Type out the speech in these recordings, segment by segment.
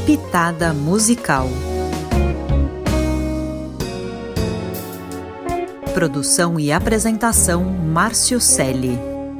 Pitada Musical. Produção e apresentação Márcio Celli.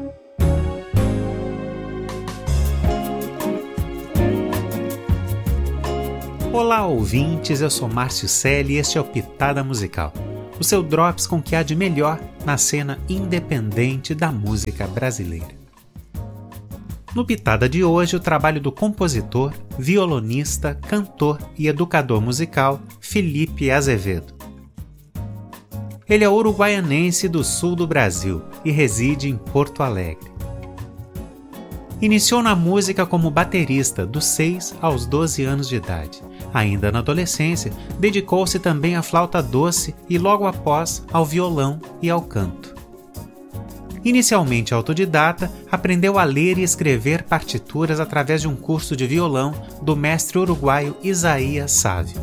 Olá, ouvintes, eu sou Márcio Celli e este é o Pitada Musical, o seu drops com o que há de melhor na cena independente da música brasileira. No Pitada de hoje, o trabalho do compositor, violonista, cantor e educador musical Felipe Azevedo. Ele é uruguaianense do sul do Brasil e reside em Porto Alegre. Iniciou na música como baterista dos 6 aos 12 anos de idade. Ainda na adolescência, dedicou-se também à flauta doce e logo após ao violão e ao canto. Inicialmente autodidata, aprendeu a ler e escrever partituras através de um curso de violão do mestre uruguaio Isaías Sávio.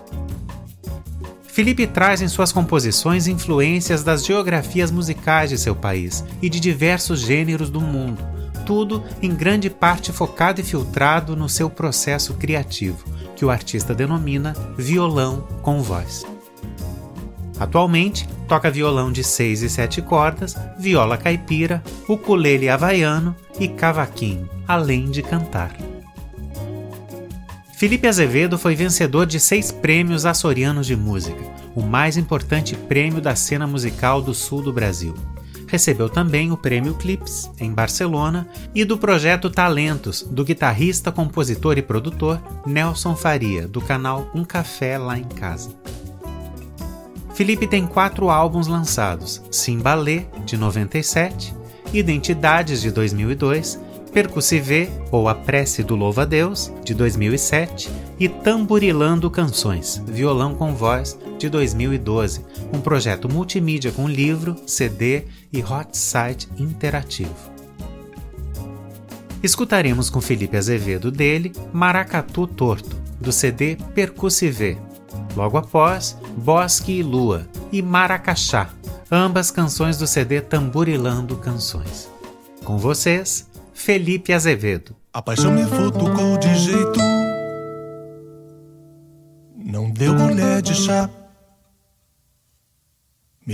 Felipe traz em suas composições influências das geografias musicais de seu país e de diversos gêneros do mundo, tudo em grande parte focado e filtrado no seu processo criativo, que o artista denomina violão com voz. Atualmente, toca violão de 6 e 7 cordas, viola caipira, ukulele havaiano e cavaquinho, além de cantar. Felipe Azevedo foi vencedor de 6 prêmios açorianos de música, o mais importante prêmio da cena musical do sul do Brasil. Recebeu também o Prêmio Clips, em Barcelona, e do projeto Talentos, do guitarrista, compositor e produtor Nelson Faria, do canal Um Café Lá em Casa. Felipe tem 4 álbuns lançados: Simbalê, de 97, Identidades, de 2002, Percussive, ou A Prece do Louva-a-Deus, de 2007, e Tamburilando Canções, violão com voz, de 2012, um projeto multimídia com livro, CD e hot site interativo. Escutaremos com Felipe Azevedo dele Maracatu Torto, do CD Percussive. Logo após, Bosque e Lua e Maracachá, ambas canções do CD Tamburilando Canções. Com vocês, Felipe Azevedo. A paixão me futucou de jeito, não deu colher de chá.